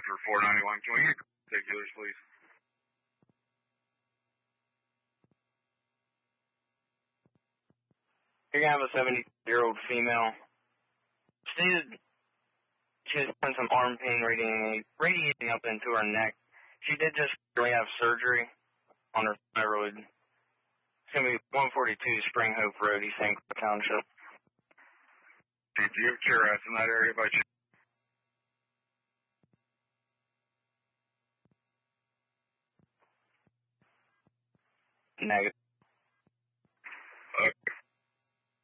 for 491. Can we get particulars, please? You're going to have a 70-year-old female. Stated she was having some arm pain radiating up into her neck. She did just really have surgery on her thyroid. It's going to be 142 Spring Hope Road, East St. Clair Township. Do you have care rats in that area by chance? Negative.